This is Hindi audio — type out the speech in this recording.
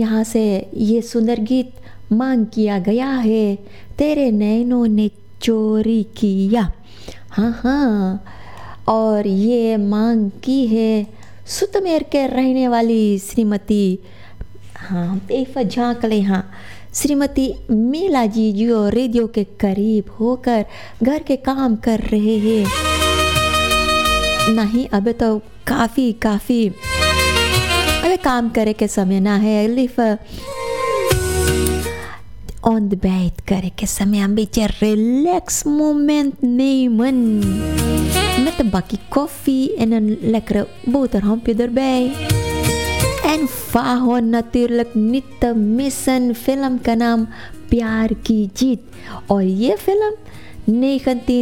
यहाँ से ये सुंदर गीत मांग किया गया है, तेरे नैनों ने चोरी किया। हाँ हाँ, और ये मांग की है सुतमेर के रहने वाली श्रीमती, हाँ एक झांक ले, हाँ श्रीमती मीला जी जो रेडियो के करीब होकर घर के काम कर रहे हैं। नहीं अबे तो काफ़ी अबे काम करे के समय ना है, लिफ ऑन द बेड करे के समय हम बेचे रिलैक्स मोमेंट नहीं मन met een bakje koffie en een lekkere boterhampje erbij. En Fahon natuurlijk niet te missen, film का नाम प्यार की जीत, और ये फिल्म 19